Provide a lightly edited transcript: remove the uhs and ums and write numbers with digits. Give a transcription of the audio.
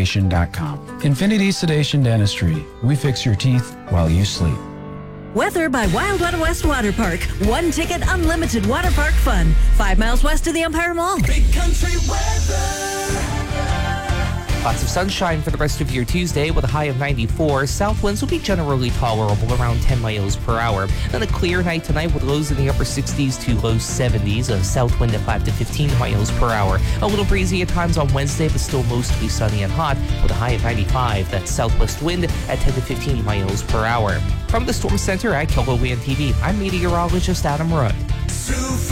InfinitySedation.com. Infinity Sedation Dentistry. We fix your teeth while you sleep. Weather by Wild Wild West Water Park. One ticket, unlimited water park fun. 5 miles west of the Empire Mall. Big country weather. Lots of sunshine for the rest of your Tuesday with a high of 94. South winds will be generally tolerable around 10 miles per hour. Then a clear night tonight with lows in the upper 60s to low 70s. A south wind at 5 to 15 miles per hour. A little breezy at times on Wednesday, but still mostly sunny and hot with a high of 95. That southwest wind at 10 to 15 miles per hour. From the Storm Center at KILOWN TV, I'm meteorologist Adam Rudd.